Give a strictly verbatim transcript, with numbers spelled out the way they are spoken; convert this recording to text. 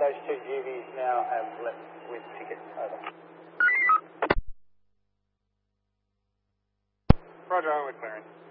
Those two G Vs now have left with tickets. Over. Roger, we're clearing.